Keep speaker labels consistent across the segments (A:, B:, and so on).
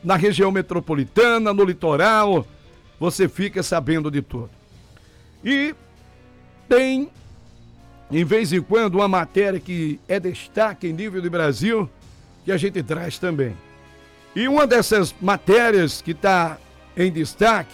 A: na região metropolitana, no litoral, você fica sabendo de tudo. E tem, em vez em quando, uma matéria que é destaque em nível de Brasil, que a gente traz também. E uma dessas matérias que está em destaque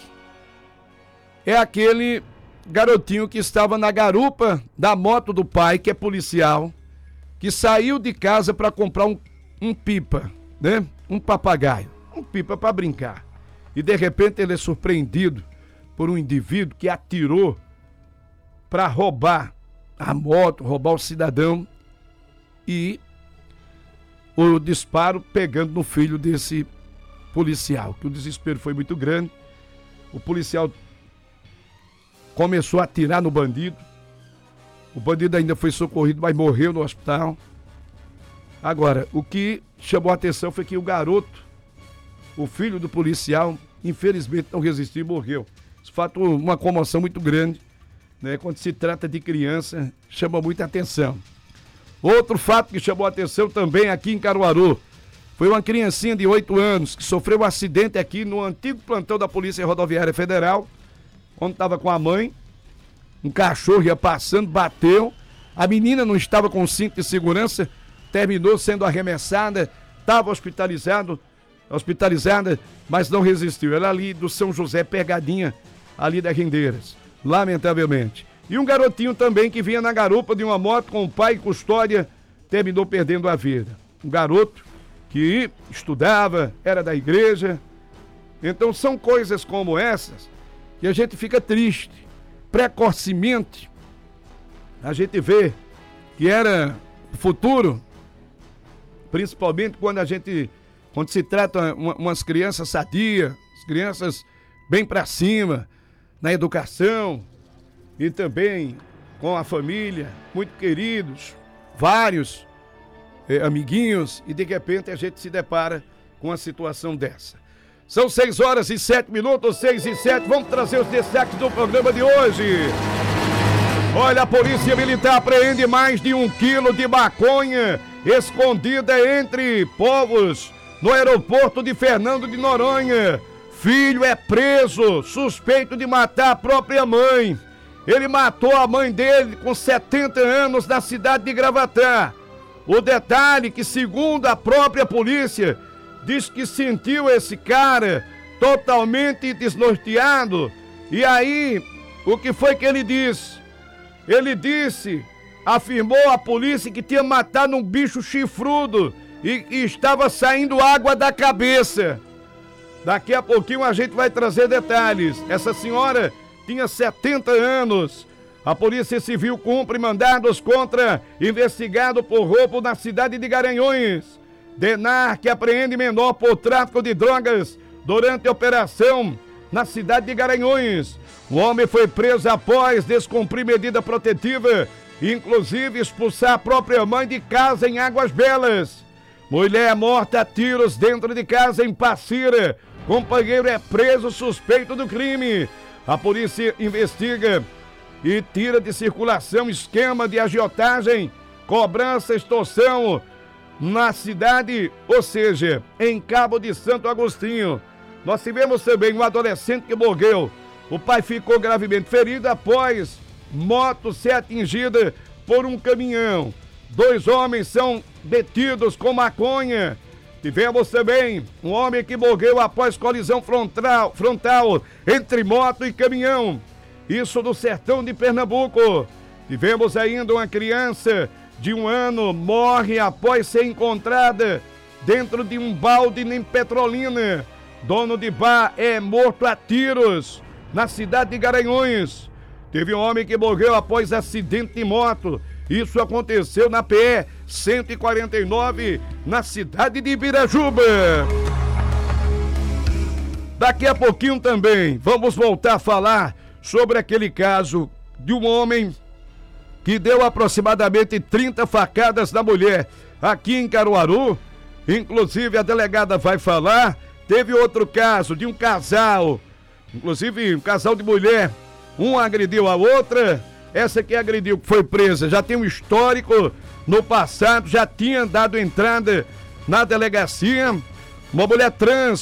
A: é aquele garotinho que estava na garupa da moto do pai, que é policial, que saiu de casa para comprar um pipa, né? Um papagaio, um pipa para brincar. E de repente ele é surpreendido por um indivíduo que atirou para roubar a moto, roubar o cidadão, e o disparo pegando no filho desse policial, que o desespero foi muito grande. O policial começou a atirar no bandido. O bandido ainda foi socorrido, mas morreu no hospital. Agora, o que chamou a atenção foi que o garoto, o filho do policial, infelizmente não resistiu e morreu. Esse fato, uma comoção muito grande, né? Quando se trata de criança, chama muita atenção. Outro fato que chamou a atenção também aqui em Caruaru foi uma criancinha de 8 anos que sofreu um acidente aqui no antigo plantão da Polícia Rodoviária Federal, onde estava com a mãe. Um cachorro ia passando, bateu. A menina não estava com cinto de segurança, terminou sendo arremessada, estava hospitalizada, mas não resistiu. Era ali do São José, Pegadinha, ali das Rendeiras, lamentavelmente. E um garotinho também que vinha na garupa de uma moto com o pai em custódia, terminou perdendo a vida. Um garoto que estudava, era da igreja. Então são coisas como essas que a gente fica triste. Precocemente, a gente vê que era o futuro, principalmente quando se trata umas crianças sadias, crianças bem para cima, na educação e também com a família, muito queridos, vários amiguinhos, e de repente a gente se depara com uma situação dessa. São 6h07, 6h07, vamos trazer os destaques do programa de hoje. Olha, a Polícia Militar apreende mais de 1 quilo de maconha escondida entre povos no aeroporto de Fernando de Noronha. Filho é preso, suspeito de matar a própria mãe. Ele matou a mãe dele com 70 anos na cidade de Gravatá. O detalhe que, segundo a própria polícia, diz que sentiu esse cara totalmente desnorteado. E aí, o que foi que ele disse? Ele afirmou à polícia que tinha matado um bicho chifrudo e estava saindo água da cabeça. Daqui a pouquinho a gente vai trazer detalhes. Essa senhora tinha 70 anos. A Polícia Civil cumpre mandados contra investigado por roubo na cidade de Garanhuns. DENAR que apreende menor por tráfico de drogas durante a operação na cidade de Garanhuns. O homem foi preso após descumprir medida protetiva, inclusive expulsar a própria mãe de casa em Águas Belas. Mulher morta a tiros dentro de casa em Passira. Companheiro é preso suspeito do crime. A polícia investiga e tira de circulação esquema de agiotagem, cobrança, extorsão na cidade, ou seja, em Cabo de Santo Agostinho. Nós tivemos também um adolescente que morreu. O pai ficou gravemente ferido após moto ser atingida por um caminhão. 2 homens são detidos com maconha. Tivemos também um homem que morreu após colisão frontal entre moto e caminhão. Isso no sertão de Pernambuco. Tivemos ainda uma criança de 1 ano morre após ser encontrada dentro de um balde em Petrolina. Dono de bar é morto a tiros na cidade de Garanhuns. Teve um homem que morreu após acidente de moto. Isso aconteceu na PE 149, na cidade de Ibirajuba. Daqui a pouquinho também vamos voltar a falar sobre aquele caso de um homem que deu aproximadamente 30 facadas na mulher aqui em Caruaru. Inclusive a delegada vai falar. Teve outro caso de um casal, inclusive um casal de mulher, um agrediu a outra. Essa que agrediu, que foi presa, já tem um histórico no passado, já tinha dado entrada na delegacia. Uma mulher trans